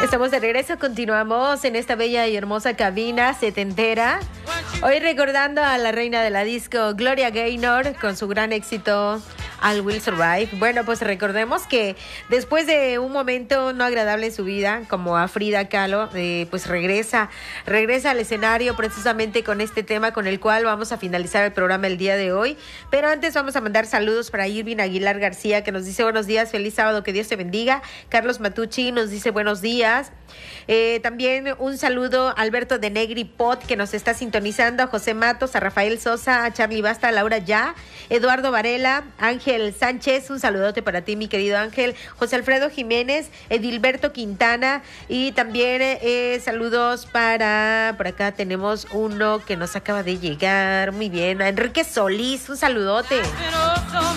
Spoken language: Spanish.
Estamos de regreso, continuamos en esta bella y hermosa cabina setentera. Hoy recordando a la reina de la disco, Gloria Gaynor, con su gran éxito I Will Survive. Bueno, pues recordemos que después de un momento no agradable en su vida, como a Frida Kahlo, pues regresa al escenario precisamente con este tema con el cual vamos a finalizar el programa el día de hoy. Pero antes vamos a mandar saludos para Irving Aguilar García, que nos dice buenos días, feliz sábado, que Dios te bendiga. Carlos Matucci nos dice buenos días. También un saludo a Alberto de Negri Pot, que nos está sintonizando, a José Matos, a Rafael Sosa, a Charlie Basta, a Laura Ya, Eduardo Varela, Ángel Sánchez, un saludote para ti, mi querido Ángel, José Alfredo Jiménez, Edilberto Quintana, y también saludos para, por acá tenemos uno que nos acaba de llegar, muy bien, a Enrique Solís, un saludote.